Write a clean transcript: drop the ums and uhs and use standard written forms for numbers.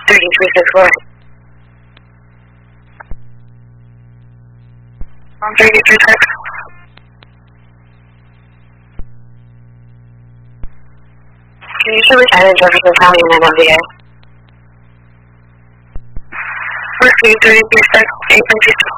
3364. 3336. Can you show the time in Jefferson County and NMVA? 3336, 836.